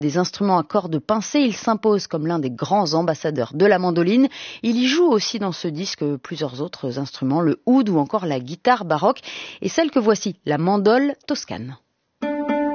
Des instruments à cordes pincées, il s'impose comme l'un des grands ambassadeurs de la mandoline. Il y joue aussi dans ce disque plusieurs autres instruments, le oud ou encore la guitare baroque et celle que voici, la mandole toscane.